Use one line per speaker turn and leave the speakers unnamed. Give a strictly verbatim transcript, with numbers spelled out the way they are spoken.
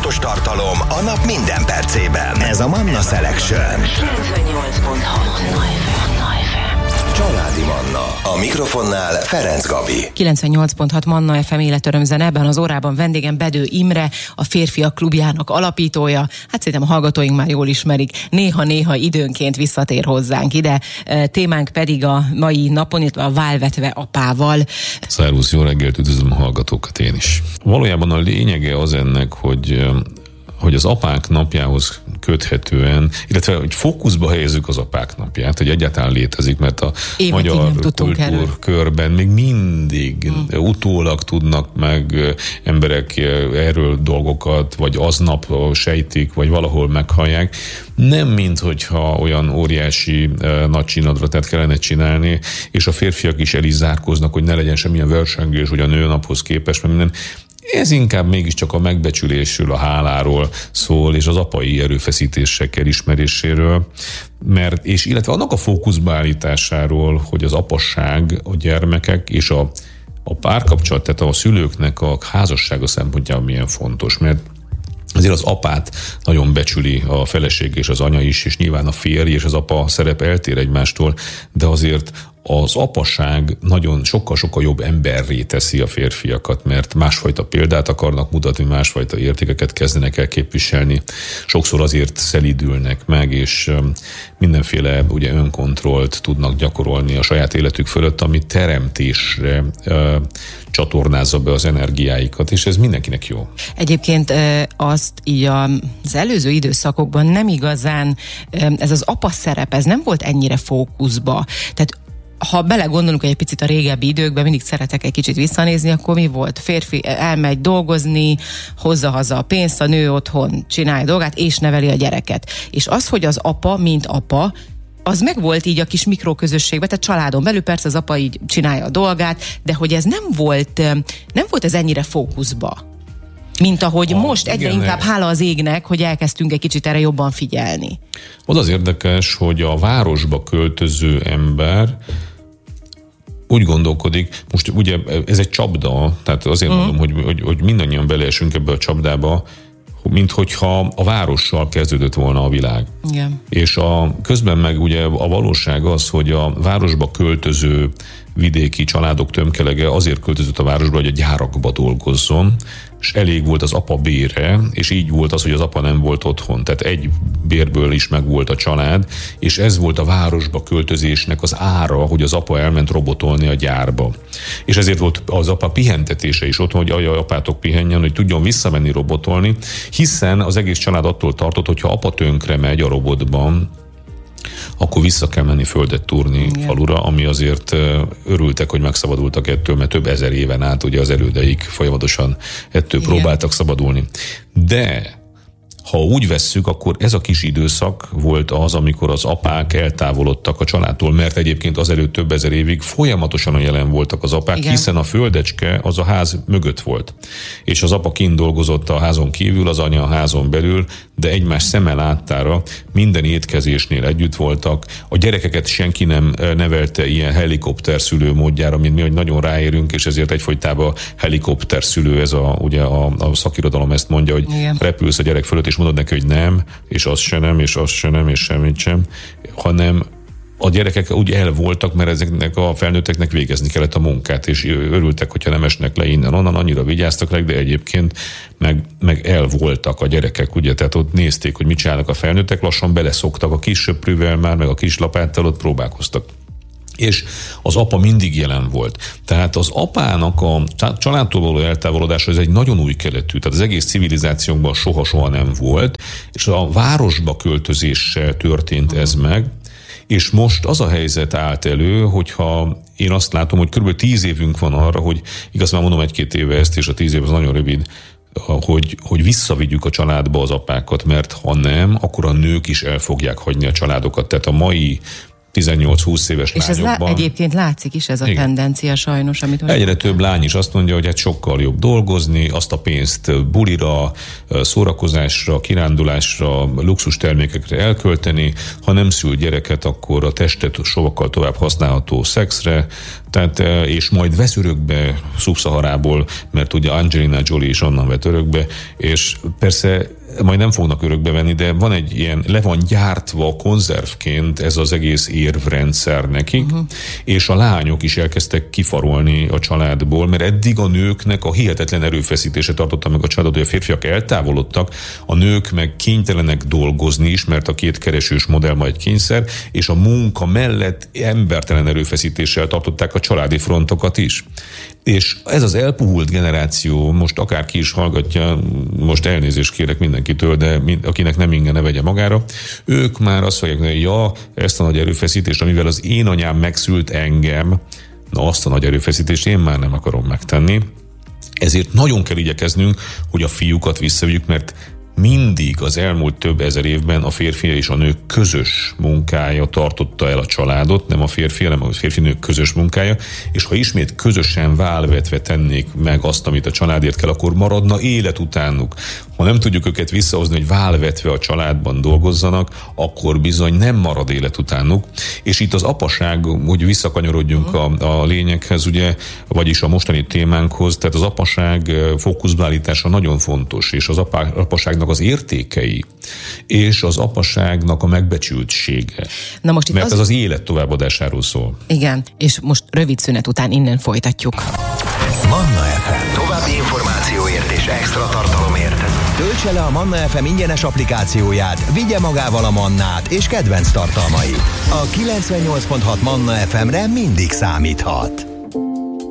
fontos tartalom a nap minden percében. Ez a Manna Selection.
kilencvennyolc pont hat Manna ef em.
Családi Manna. A mikrofonnál Ferenc Gabi.
kilencvennyolc pont hat Manna ef em életörömzene. Ebben az órában vendégem Bedő Imre, a Férfiak Klubjának alapítója. Hát szerintem a hallgatóink már jól ismerik. Néha-néha időnként visszatér hozzánk ide. Témánk pedig a mai napon, illetve a válvetve apával.
Szervusz, jó reggelt, üdvözlöm a hallgatókat én is. Valójában a lényege az ennek, hogy hogy az apák napjához köthetően, illetve hogy fókuszba helyezzük az apák napját, hogy egyáltalán létezik, mert a
Évekig
magyar kultúrkörben még mindig hmm. utólag tudnak meg emberek erről dolgokat, vagy aznap sejtik, vagy valahol meghallják. Nem mint hogyha olyan óriási nagy csinadratát kellene csinálni, és a férfiak is el is zárkóznak, hogy ne legyen semmilyen versengés, hogy a nőnaphoz képest, mert minden. Ez inkább mégiscsak a megbecsülésről, a háláról szól, és az apai erőfeszítések elismeréséről, mert, és illetve annak a fókuszba állításáról, hogy az apasság, a gyermekek és a, a párkapcsolat, tehát a szülőknek a házassága szempontjából milyen fontos, mert azért az apát nagyon becsüli a feleség és az anya is, és nyilván a férj és az apa szerep eltér egymástól, de azért az apaság nagyon sokkal-sokkal jobb emberré teszi a férfiakat, mert másfajta példát akarnak mutatni, másfajta értékeket kezdenek el képviselni. Sokszor azért szelídülnek meg, és mindenféle ugye önkontrollt tudnak gyakorolni a saját életük fölött, ami teremtésre ö, csatornázza be az energiáikat, és ez mindenkinek jó.
Egyébként azt így az előző időszakokban nem igazán, ez az apa szerep, ez nem volt ennyire fókuszba. Tehát ha belegondolunk, hogy egy picit a régebbi időkben, mindig szeretek egy kicsit visszanézni, akkor mi volt? Férfi elmegy dolgozni, hozza haza a pénzt, a nő otthon csinálja dolgát, és neveli a gyereket. És az, hogy az apa, mint apa, az meg volt így a kis mikroközösségben, tehát családon belül persze az apa így csinálja a dolgát, de hogy ez nem volt, nem volt ez ennyire fókuszba. Mint ahogy ah, most egyre igen, inkább hála az égnek, hogy elkezdtünk egy kicsit erre jobban figyelni.
Az az érdekes, hogy a városba költöző ember úgy gondolkodik, most ugye ez egy csapda, tehát azért mm. mondom, hogy, hogy, hogy mindannyian beleesünk ebbe a csapdába, mint hogyha a várossal kezdődött volna a világ. Igen. És a, közben meg ugye a valóság az, hogy a városba költöző vidéki családok tömkelege azért költözött a városba, hogy a gyárakba dolgozzon, és elég volt az apa bére, és így volt az, hogy az apa nem volt otthon. Tehát egy bérből is meg volt a család, és ez volt a városba költözésnek az ára, hogy az apa elment robotolni a gyárba. És ezért volt az apa pihentetése is otthon, hogy ajaj, apátok pihenjen, hogy tudjon visszamenni robotolni, hiszen az egész család attól tartott, hogyha apa tönkre megy a robotban, akkor vissza kell menni földet túrni igen. falura, ami azért örültek, hogy megszabadultak ettől, mert több ezer éven át ugye az elődeik folyamatosan ettől igen. próbáltak szabadulni. De ha úgy vesszük, akkor ez a kis időszak volt az, amikor az apák eltávolodtak a családtól, mert egyébként azelőtt több ezer évig folyamatosan jelen voltak az apák, igen. hiszen a földecske az a ház mögött volt. És az apa kint dolgozott a házon kívül, az anya a házon belül, de egymás szeme láttára minden étkezésnél együtt voltak. A gyerekeket senki nem nevelte ilyen helikopter szülő módjára, mint mi, hogy nagyon ráérünk, és ezért egyfolytában helikopter szülő, ez a, ugye a, a szakirodalom ezt mondja, hogy igen. repülsz a gyerek fölött, és mondod neki, hogy nem, és az se nem, és az se nem, és semmit sem, hanem a gyerekek úgy el voltak, mert ezeknek a felnőtteknek végezni kellett a munkát, és örültek, hogyha nem esnek le innen, onnan, annyira vigyáztak rá, de egyébként meg, meg el voltak a gyerekek, ugye, tehát ott nézték, hogy mit csinálnak a felnőttek, lassan beleszoktak a kis söprűvel már, meg a kis lapáttal, ott próbálkoztak. És az apa mindig jelen volt. Tehát az apának a családtól való eltávolodása ez egy nagyon új keletű, tehát az egész civilizációnkban soha-soha nem volt, és a városba költözéssel történt ez meg, és most az a helyzet állt elő, hogyha én azt látom, hogy kb. tíz évünk van arra, hogy igaz, már mondom egy-két éve ezt, és a tíz év az nagyon rövid, hogy, hogy visszavigyük a családba az apákat, mert ha nem, akkor a nők is el fogják hagyni a családokat. Tehát a mai tizennyolc-húsz éves
és
lányokban.
És ez lá- egyébként látszik is ez a Igen. tendencia sajnos, amit
Egyre mondjuk. Több lány is azt mondja, hogy hát sokkal jobb dolgozni, azt a pénzt bulira, szórakozásra, kirándulásra, luxus termékekre elkölteni, ha nem szül gyereket, akkor a testet sokkal tovább használható szexre, tehát, és majd vesz örökbe Szubszaharából, mert ugye Angelina Jolie is onnan vett örökbe, és persze majd nem fognak örökbe venni, de van egy ilyen, le van gyártva konzervként ez az egész érvrendszer nekik, uh-huh. és a lányok is elkezdtek kifarolni a családból, mert eddig a nőknek a hihetetlen erőfeszítése tartotta meg a családot, hogy a férfiak eltávolodtak, a nők meg kénytelenek dolgozni is, mert a két keresős modell ma egy kényszer, és a munka mellett embertelen erőfeszítéssel tartották a családi frontokat is. És ez az elpuhult generáció, most akárki is hallgatja, most elnézést kérek mindenkitől, de mind, akinek nem inge, ne vegye magára, ők már azt fogják mondani, hogy ja, ezt a nagy erőfeszítést, amivel az én anyám megszült engem, na azt a nagy erőfeszítést én már nem akarom megtenni. Ezért nagyon kell igyekeznünk, hogy a fiúkat visszavigyük, mert mindig az elmúlt több ezer évben a férfi és a nő közös munkája tartotta el a családot, nem a férfi, hanem a férfi-nő közös munkája, és ha ismét közösen válvetve tennék meg azt, amit a családért kell, akkor maradna élet utánuk. Ha nem tudjuk őket visszahozni, hogy válvetve a családban dolgozzanak, akkor bizony nem marad élet utánuk. És itt az apaság, hogy visszakanyarodjunk a, a lényeghez, ugye, vagyis a mostani témánkhoz, tehát az apaság fókuszba állítása nagyon fontos, és az apa, apaságnak az értékei, és az apaságnak a megbecsültsége. Na most itt Mert az... ez az élet továbbadásáról szól.
Igen, és most rövid szünet után innen folytatjuk.
Manna ef em. További információért és extra tartalomért. Töltse le a Manna ef em ingyenes applikációját, vigye magával a Mannát és kedvenc tartalmait. A kilencvennyolc pont hat Manna ef emre mindig számíthat.